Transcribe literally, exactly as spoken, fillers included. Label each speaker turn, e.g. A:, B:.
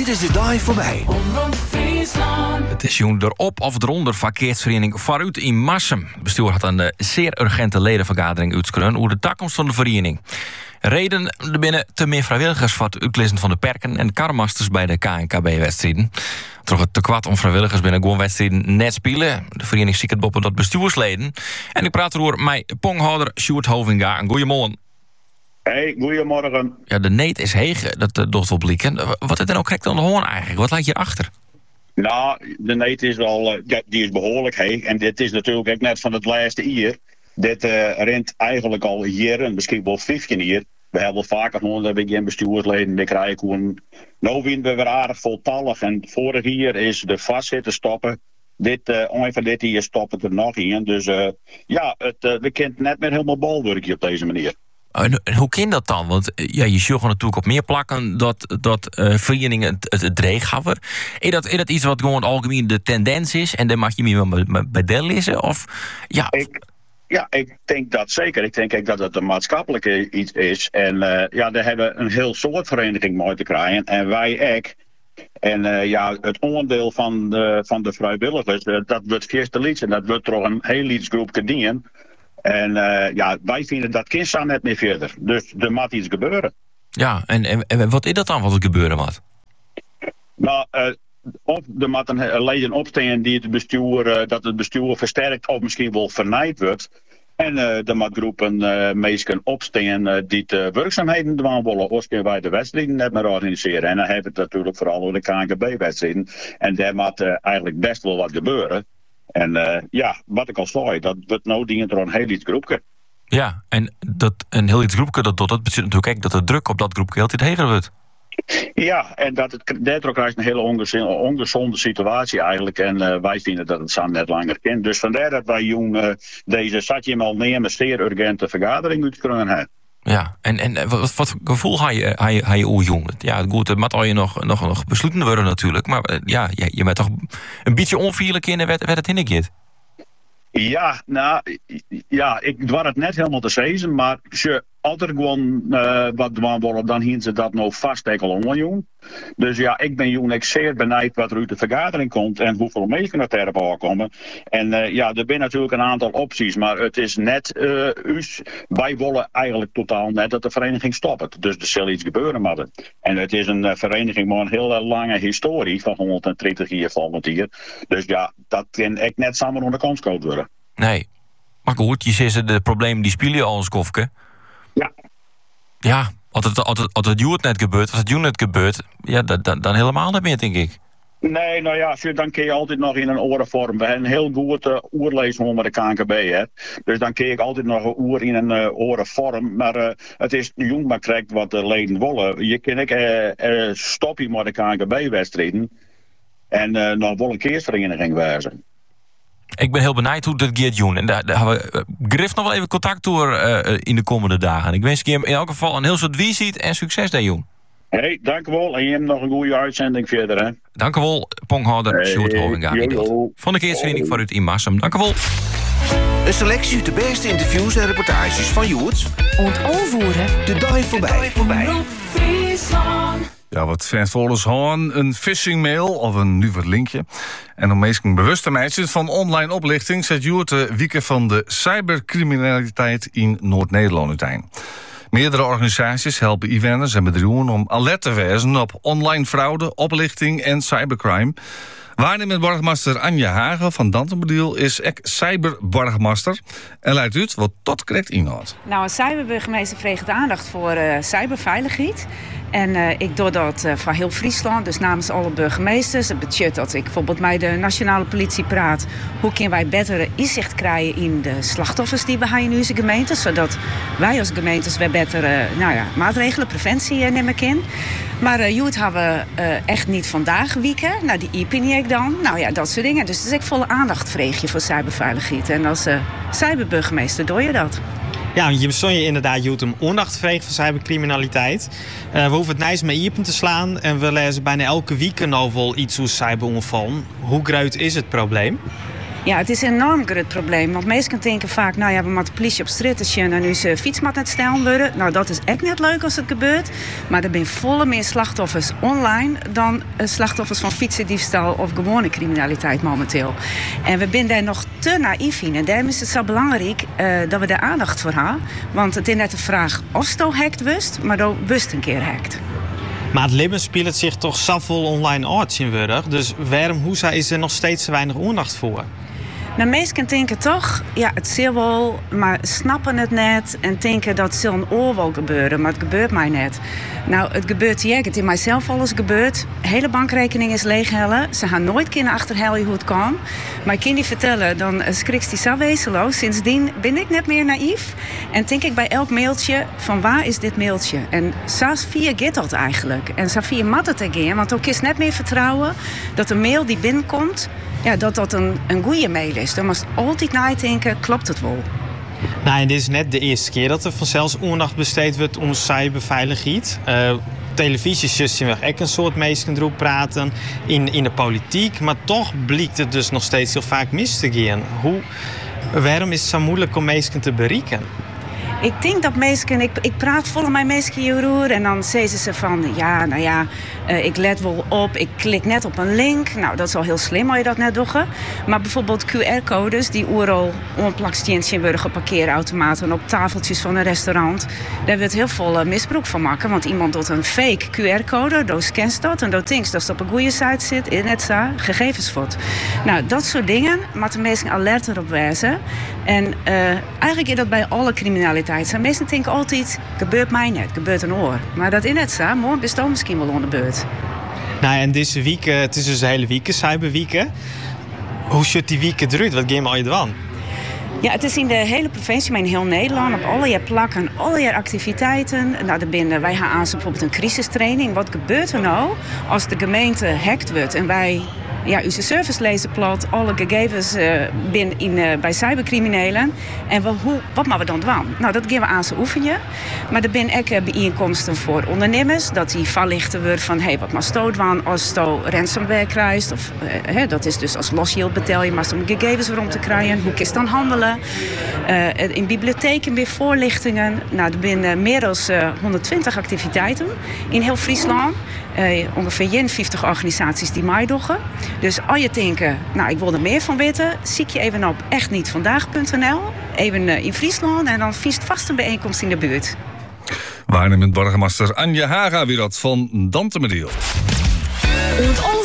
A: Dit is de dag voorbij.
B: Het is joen erop of eronder verkeersvereniging Vooruit in Marsum. Het bestuur had een uh, zeer urgente ledenvergadering uitskreun over de toekomst van de vereniging. Reden er binnen te meer vrijwilligers voor het uitlezen van de perken en karmasters bij de K N K B-wedstrijden. Toch het tekwart om vrijwilligers binnen gewoon wedstrijden net spelen. De vereniging ziet het boppen dat bestuursleden. En ik praat erover met ponghouder Sjoerd Hovinga. Een goeiemorgen.
C: Hey, goedemorgen.
B: Ja, de neet is heeg, dat uh, doet wel blikken. Wat is er nou correct aan de hoorn eigenlijk? Wat lijkt hierachter?
C: Nou, de neet is wel, uh, ja, die is behoorlijk heeg. En dit is natuurlijk ook net van het laatste jaar. Dit uh, rent eigenlijk al jaren, misschien wel vijftien jaar. We hebben vaker gehoord dat ik geen bestuursleden meer krijgen gewoon. Nou vinden we weer aardig voltallig. En vorig jaar is de vastzitten stoppen. Dit, uh, ongeveer dit jaar stoppen er nog in. Dus uh, ja, het, uh, we kunnen net meer helemaal balwerkje op deze manier.
B: En, en hoe kan dat dan? Want ja, je zult natuurlijk op meer plakken dat, dat uh, verenigingen het, het, het dreig hebben. Is dat, is dat iets wat gewoon algemeen de tendens is en dan mag je me wel bij deel lezen? Of ja.
C: Ik, ja, ik denk dat zeker. Ik denk ook dat het een maatschappelijke iets is. En uh, ja, daar hebben we een heel soort vereniging mooi te krijgen. En wij ook. En uh, ja, het onderdeel van de, van de vrijwilligers, uh, dat wordt eerste lieds en dat wordt toch een heel liedsgroep dienen. En uh, ja, wij vinden dat kind staan net meer verder. Dus er moet iets gebeuren.
B: Ja, en, en, en wat is dat dan wat er gebeuren moet?
C: Nou, uh, of er moet een leden opstaan die het bestuur, uh, dat het bestuur versterkt of misschien wel vernijd wordt. En uh, er moet groepen uh, mensen opstaan uh, die de werkzaamheden doen willen. Als wij de wedstrijden net maar organiseren. En dan hebben we het natuurlijk vooral over de K N K B-wedstrijden. En daar moet uh, eigenlijk best wel wat gebeuren. En uh, ja, wat ik al zei, dat wordt nou dient er een heel iets groepje.
B: Ja, en dat een heel iets groepje, dat, dat betekent natuurlijk ook dat de druk op dat groepje altijd heger wordt.
C: Ja, en dat het daardoor krijgt een hele ongezonde, ongezonde situatie eigenlijk. En uh, wij vinden dat het zo net langer kan. Dus vandaar dat wij jong uh, deze zat je al neer met zeer urgente vergadering uit kunnen hebben.
B: Ja, en, en wat, wat gevoel had je, had je, had je hoe jong? Ja, goed, het moet al je nog, nog, nog besluiten worden natuurlijk. Maar uh, ja, je, je bent toch een beetje onvierlijk in en werd, werd het hinnekeerd.
C: Ja, nou, ja, ik dwar het net helemaal te zeggen, maar ze altijd gewoon uh, wat doen willen, dan hielden ze dat nou vast al om, jong. Dus ja, ik ben jong ik zeer benieuwd wat er uit de vergadering komt en hoeveel mensen er ter komen. En uh, ja, er zijn natuurlijk een aantal opties, maar het is net, uh, us, wij willen eigenlijk totaal net dat de vereniging stopt. Dus er zal iets gebeuren moeten. En het is een uh, vereniging met een hele lange historie van honderddertig jaar volgend jaar. Dus ja, dat kan ik net samen onder de kans worden.
B: Nee, maar goed, je ziet de problemen die spelen al eens kofke.
C: Ja.
B: Ja, als het, als het, als het Joert net gebeurt, als het Joert net gebeurt, ja, dan, dan, dan helemaal niet meer, denk ik.
C: Nee, nou ja, dan kun je altijd nog in een orenvorm. We hebben een heel goed uh, oerlezen met de K N K B, hè. Dus dan kun ik altijd nog een oer in een uh, orenvorm. Maar uh, het is jong maar krijgt wat de leden willen. Je kan ik uh, uh, stoppen met de K N K B-wedstrijden en uh, nog wel een keersvereniging wijzen.
B: Ik ben heel benieuwd hoe dat gaat doen. En daar, daar hebben we uh, Griff nog wel even contact door uh, in de komende dagen. Ik wens je hem in elk geval een heel soort visie en succes daar, Joen.
C: Hey, dank u wel. En je hebt nog een goede uitzending verder, hè.
B: Dank u wel, ponghouder hey, Sjoerd Hovinga. Van de Keersvereniging Vooruit in Marsum. Dank u wel.
A: Een selectie uit de beste interviews en reportages van Joert.
D: Ontoonvoeren.
A: De dag voorbij. voorbij.
E: Ja, wat fans volgens horen, een phishingmail of een nuver linkje. En om mensen bewust te maken van online oplichting zet Joert de wieken van de cybercriminaliteit in Noord-Nederland uiteen. Meerdere organisaties helpen inwoners en bedrijven om alert te wezen op online fraude, oplichting en cybercrime. Waarnemend burgemeester Anja Hagen van Dantenbediel is ek cyberburgemeester en leidt uit wat tot correct inhoudt.
F: Nou, een cyberburgemeester vreegt aandacht voor uh, cyberveiligheid. En uh, ik doe dat uh, van heel Friesland, dus namens alle burgemeesters. Het betekent dat ik bijvoorbeeld met de nationale politie praat. Hoe kunnen wij betere inzicht krijgen in de slachtoffers die we hebben in onze gemeente, zodat wij als gemeentes weer betere uh, nou ja, maatregelen, preventie uh, nemen kunnen. Maar uh, Joet hebben we uh, echt niet vandaag wieken. Nou, die ipin ik dan. Nou ja, dat soort dingen. Dus het is echt volle aandacht vreeg je voor cyberveiligheid. En als uh, cyberburgemeester doe je dat.
G: Ja, je bestond je inderdaad Joet om aandacht vreeg voor cybercriminaliteit. Uh, we hoeven het nice met iepen te slaan. En we lezen bijna elke week al wel iets hoe cyberongevallen. Hoe groot is het probleem?
F: Ja, het is een enorm groot probleem. Want mensen denken vaak, nou ja, we moeten de politie op straat zien en nu ze fiets moet net stellen worden. Nou, dat is echt net leuk als het gebeurt. Maar er zijn volle meer slachtoffers online dan slachtoffers van fietsendiefstal of gewone criminaliteit momenteel. En we zijn daar nog te naïef in. En daarom is het zo belangrijk uh, dat we daar aandacht voor hebben. Want het is net de vraag of je het hackt wist, maar dat wist een keer hackt.
G: Maar het leven speelt zich toch zoveel online uit in worden. Dus waarom hoe is er nog steeds te weinig aandacht voor?
F: Nou, mensen denken toch, ja, het zal wel, maar snappen het net en denken dat het zal een oor wel gebeuren, maar het gebeurt mij net. Nou, het gebeurt hier, het in mijzelf alles gebeurt. Hele bankrekening is leeghellen. Ze gaan nooit kunnen achterhalen hoe het kan. Maar ik kan die vertellen, dan schrikt die zo wezenloos. Sindsdien ben ik net meer naïef. En denk ik bij elk mailtje, van waar is dit mailtje? En Safia gaat dat eigenlijk. En Safia mat het again, want ook is net meer vertrouwen dat de mail die binnenkomt, ja, dat dat een, een goede mail is. Dan moet je altijd nadenken, klopt het wel?
G: Nou, en dit is net de eerste keer dat er vanzelfs aandacht besteed wordt om cyberveiligheid. Uh, televisie zien we echt een soort mensen erop praten in, in de politiek. Maar toch blijkt het dus nog steeds heel vaak mis te gaan. Hoe, waarom is het zo moeilijk om mensen te bereiken?
F: Ik denk dat mensen, ik, ik praat volgens mij mensen hierover en dan zeggen ze van, ja, nou ja, uh, ik let wel op, ik klik net op een link. Nou, dat is al heel slim als je dat net doet. Maar bijvoorbeeld Q R-codes die overal onplakstjes worden op parkeerautomaten, op tafeltjes van een restaurant. Daar wordt heel veel uh, misbruik van maken, want iemand doet een fake Q R-code, dan scant dat en dan denkt dat het op een goede site zit, in het za, gegevens voort. Nou, dat soort dingen moeten mensen alert erop wijzen. En uh, eigenlijk is dat bij alle criminaliteit. Zijn mensen denken altijd, gebeurt mij net, gebeurt een oor. Maar dat in het zo, morgen bestaat misschien wel onder beurt.
G: Nou, en deze week, het is dus de hele week, cyberweek. Hoe ziet die week eruit? Wat gaan we je dan?
F: Ja, het is in de hele provincie, maar in heel Nederland, op alle plakken, alle activiteiten. Nou, er binnen, wij gaan aan bijvoorbeeld een crisistraining. Wat gebeurt er nou als de gemeente hackt wordt en wij, ja, onze service lezen plat, alle gegevens uh, binnen in, uh, bij cybercriminelen. En we, hoe, wat moeten we dan doen? Nou, dat gaan we aan ze oefenen. Maar er zijn ook uh, bijeenkomsten voor ondernemers, dat die verlichten worden van, hé, hey, wat mag stoot doen als je ransomware krijgt? Of, uh, hè, dat is dus als losgeld betaal je, maar om gegevens rond te krijgen. Hoe kun je dan handelen? Uh, in bibliotheken weer voorlichtingen. Nou, er zijn uh, meer dan uh, honderdtwintig activiteiten in heel Friesland. Uh, ongeveer eenenvijftig organisaties die meedoen. Dus als je denkt, nou, ik wil er meer van weten, zie je even op echtnietvandaag punt n l, even uh, in Friesland en dan viest vast een bijeenkomst in de buurt.
E: Waarnemend burgemeester Anja Haga weer dat van Dantemediel.